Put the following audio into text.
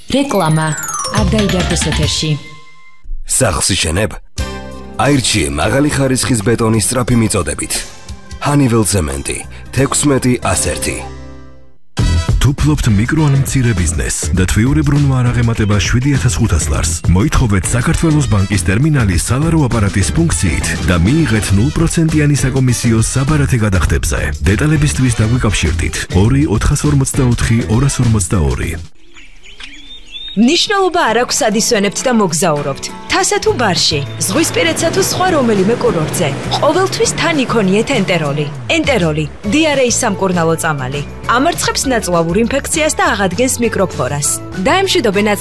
რეკლამა არ დაიდარდეს ეთერში. სახლს იშენებ? აირჩიე მაღალი ხარისხის ბეტონის სწრაფი მიწოდებით. Honeywell Cement 16-101. თუ ფლობთ მიკრო ან მცირე ბიზნესს და თვიურებრუნვა არ აღემატება 7500 ლარს, მოითხოვეთ საქართველოს ბანკის ტერმინალის სალარო აპარატის ფუნქციით და მიიღეთ 0%-იანი საკომისიო საბარათე გადახდებზე. დეტალებისთვის დაგვიკავშირდით 2-444-242. Მნიშვნელობა არ აქვს სად ისვენებთ და მოგზაურობთ. თასა თუ ბარში, ზღვისპირეთსა თუ სხვა რომელიმე კურორტზე. ყოველთვის თან იქონიეთ ენტეროლი. ენტეროლი, დიარეის სამკურნალო წამალი. ამარცხებს ნაწლავურ ინფექციას და აღადგენს მიკროფლორას. დაემშვიდობენ